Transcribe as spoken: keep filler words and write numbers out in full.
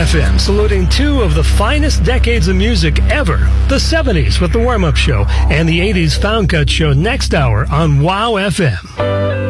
F M, saluting two of the finest decades of music ever. The seventies with the warm-up show and the eighties Found Cut show next hour on Wow F M.